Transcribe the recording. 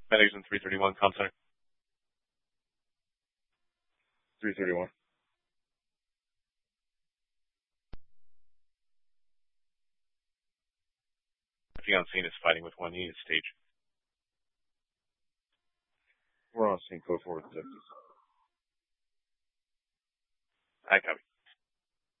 Medics in 331, contact. 331. On scene is fighting with one unit stage. We're on scene, code 4 with deputies. I copy.